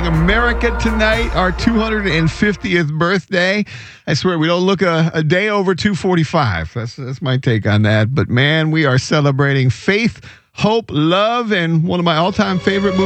celebrating America tonight, our 250th birthday. I swear we don't look a day over 245. That's my take on that. But man, we are celebrating faith, hope, love, and one of my all-time favorite movies.